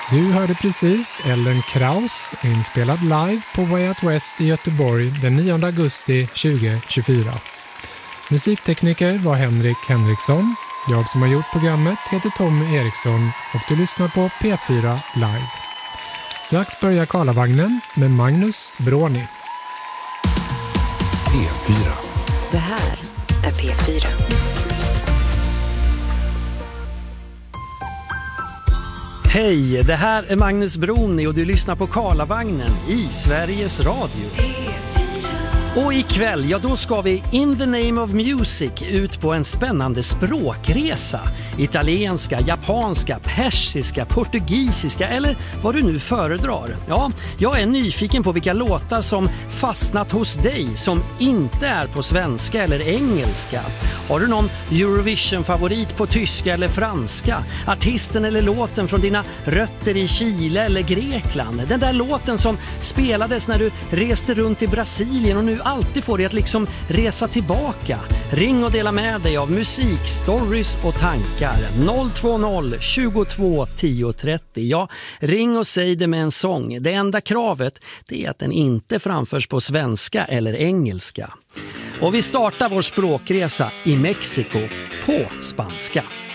Du hörde precis Ellen Kraus inspelad live på Way Out West i Göteborg den 9 augusti 2024. Musiktekniker var Henrik Henriksson. Jag som har gjort programmet heter Tommy Eriksson och du lyssnar på P4 Live. Strax börjar Karlavagnen med Magnus Bråni. P4. Det här är P4. Hej, det här är Magnus Broni och du lyssnar på Karlavagnen i Sveriges Radio. Och ikväll, ja då ska vi in the name of music ut på en spännande språkresa. Italienska, japanska, persiska, portugisiska eller vad du nu föredrar. Ja, jag är nyfiken på vilka låtar som fastnat hos dig som inte är på svenska eller engelska. Har du någon Eurovision-favorit på tyska eller franska? Artisten eller låten från dina rötter i Chile eller Grekland? Den där låten som spelades när du reste runt i Brasilien och nu alltid får dig att liksom resa tillbaka. Ring och dela med dig av musik, stories och tankar. 020 22 10 30. Ja, ring och säg det med en sång. Det enda kravet det är att den inte framförs på svenska eller engelska. Och vi startar vår språkresa i Mexiko på spanska.